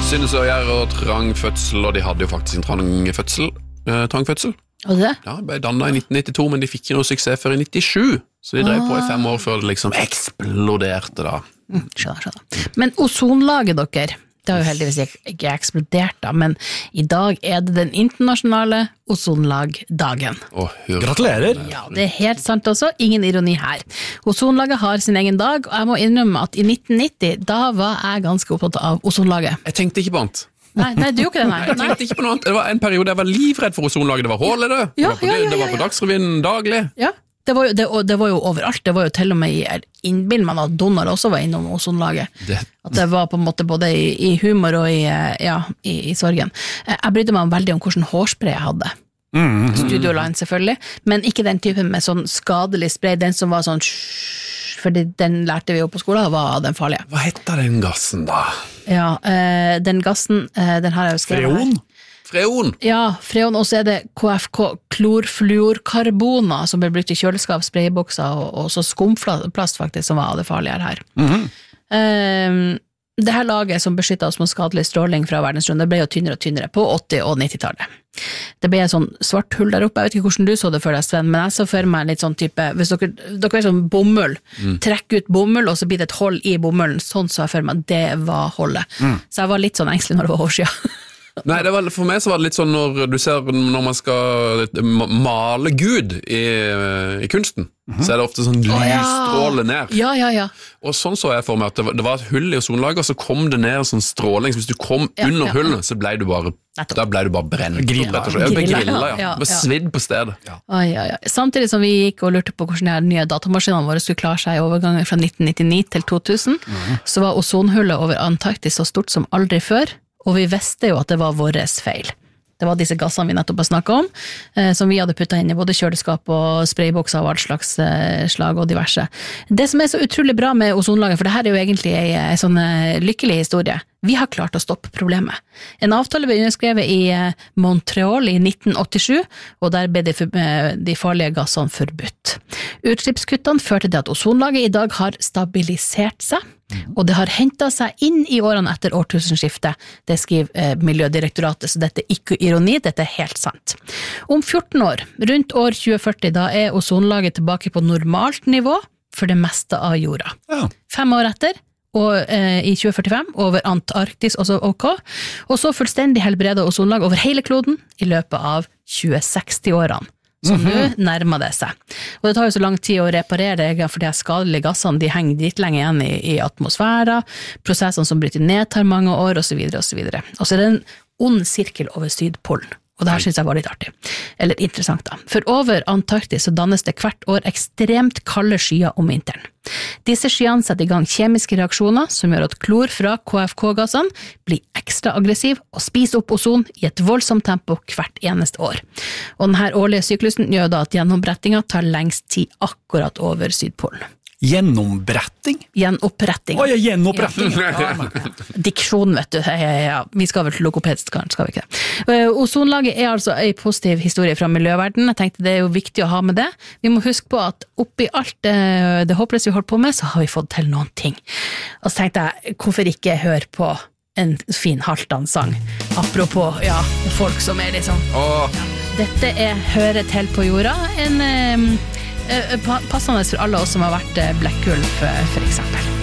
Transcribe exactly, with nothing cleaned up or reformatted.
Sinnesøyer og trangfødsel, og de hadde jo faktisk en trangfødsel. Eh, trangfødsel. Og det? Ja, ble dannet i nitten nittito, men de fikk ikke noe suksess før i nittisju. Så de drev på i fem år før det liksom eksploderte da. Mm, skjønner, skjønner. Men ozonlaget dere, det har jo heldigvis ikke eksplodert da, men i dag er det den internasjonale ozonlagdagen. Åh, hurra. Gratulerer! Ja, det er helt sant også, ingen ironi her. Ozonlaget har sin egen dag, og jeg må innrømme at i nitten nitti, da var jeg ganske opptatt av ozonlaget. Jeg tenkte ikke på annet. Nei, nei, du gjorde ikke det, nei. Jeg tenkte ikke på noe annet. Det var en periode jeg var livredd for ozonlaget. Det var hål i det. Det Ja, var på, ja, ja, det var ja, på ja. Dagsrevyen daglig. Ja, det var, jo, det, og det var jo overalt, det var jo til og med i innbild man at Donald også var innom ozonlaget. Det. At det var på en måte både i, i humor og i, ja, i, i sorgen. Jeg brydde meg veldig om hvordan hårspray jeg hadde. Mm. Studioline selvfølgelig, men ikke den typen med sånn skadelig spray, den som var sånn for den lærte vi jo på skolen, var den farlige. Hva heter den gassen da? Ja, øh, den gassen, øh, den har jeg jo skrevet Freon? Freon. Ja, freon, og så er det K F K, klorfluorkarboner, som ble brukt i kjøleskap, spraybokser, og, og så skumplast faktisk, som var det farlige her. Mm-hmm. Um, det her laget som beskyttet oss mot skadelig stråling fra verdensrommet, det ble jo tynnere og tynnere på åtti- og nittitallet. Det ble et sånn svart hull der oppe, jeg vet ikke hvordan du så det for deg, Sven, men jeg så for meg litt sånn type, hvis dere, dere er sånn bomull, mm. trekk ut bomull, og så blir det et hold i bomullen, sånn så jeg for meg, det var holdet. Mm. Så jeg var litt sånn engstelig når det var år siden. Nei, det var, for meg så var det litt sånn når du ser når man skal male Gud i, i kunsten, mm-hmm. så er det ofte sånn lysstråle ned. Ja, ja, ja. Og sånn så jeg for meg at det var, det var et hull i ozonlaget, og så kom det ned sånn stråling, så hvis du kom ja, under ja. hullet, så ble du bare, da ble du bare brent. Grilla. Ja, Grilla, grilla, ja. ja, Bare ja. svidd på stedet. Ja. Oi, oi, oi. Samtidig som vi gikk og lurte på hvordan de nye datamaskinene våre skulle klare seg i overgangen fra nitten nittini til to tusen, mm. så var ozonhullet over Antarktis så stort som aldri før, og vi visste jo at det var våres feil. Det var disse gassene vi nettopp har snakket om, eh, som vi hadde puttet inn i både kjøleskap og spraybokser av alt slags eh, slag og diverse. Det som er så utrolig bra med ozonlaget, for det her er jo egentlig en sånn lykkelig historie, vi har klart å stoppe problemet. En avtale ble underskrevet i Montreal i nitten åttisju, og der ble de, de farlige gassene forbudt. Utslippskuttene førte til at ozonlaget i dag har stabilisert seg, og det har hentet seg inn i årene etter årtusenskiftet. Det skriver eh, Miljødirektoratet, så dette er ikke ironi, dette er helt sant. Om fjorten år, rundt år tjue førti, da er ozonlaget tilbake på normalt nivå for det meste av jorda. Ja. Fem år etter, og eh, i tjue førtifem, over Antarktis også ok, og så fullstendig helbredet ozonlag over hele kloden i løpet av tjue seksti-årene. Så mm-hmm. nå nærmer det seg. Og det tar jo så lang tid å reparere det, for de skadelige gassene de henger dit lenge igjen i, i atmosfæren, prosessene som bryter ned tar mange år, og så videre, og så videre. Og så er det en ond sirkel over Sydpolen. Og det her synes jeg var litt artig. Eller interessant da. For over Antarktis så dannes det hvert år ekstremt kalde skyer om vinteren. Disse skyene setter i gang kjemiske reaksjoner som gjør at klor fra K F K-gassene blir ekstra aggressiv og spiser opp ozon i et voldsomt tempo hvert eneste år. Og denne årlige syklusen gjør da at gjennombrettinga tar lengst tid akkurat over Sydpolen. Gjennombretting? Gjenoppretting. Å ja, gjenoppretting. Ja. Diksjon, vet du. Ja, ja, ja. Vi skal vel til logopedisk, skal vi ikke det. Ozonlaget er altså en positiv historie fra miljøverden. Jeg tenkte det er jo viktig å ha med det. Vi må huske på at oppi alt det, det håpløse vi holder på med, så har vi fått til noen ting. Og så tenkte jeg, hvorfor ikke høre på en fin Halvdan-sang? Apropos, ja, folk som er liksom... Åh. Dette er Høre til på jorda, en... passende for alle oss som har vært Black Gulf, for eksempel.